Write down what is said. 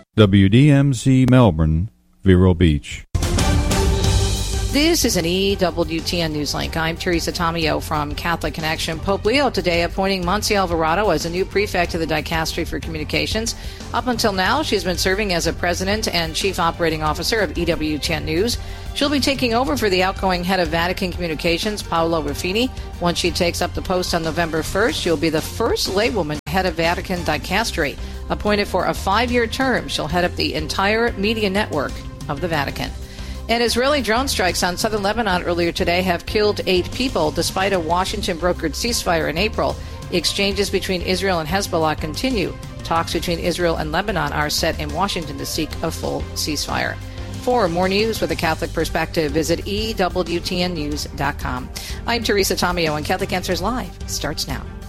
WDMZ Melbourne, Vero Beach. This is an EWTN News Link. I'm Teresa Tomeo from Catholic Connection. Pope Leo today appointing Monse Alvarado as a new prefect of the Dicastery for Communications. Up until now, she's been serving as a president and chief operating officer of EWTN News. She'll be taking over for the outgoing head of Vatican Communications, Paolo Ruffini. Once she takes up the post on November 1st, she'll be the first laywoman head of Vatican Dicastery. Appointed for a 5-year term, she'll head up the entire media network of the Vatican. And Israeli drone strikes on southern Lebanon earlier today have killed 8 people, despite a Washington-brokered ceasefire in April. Exchanges between Israel and Hezbollah continue. Talks between Israel and Lebanon are set in Washington to seek a full ceasefire. For more news with a Catholic perspective, visit EWTNnews.com. I'm Teresa Tomeo, and Catholic Answers Live starts now.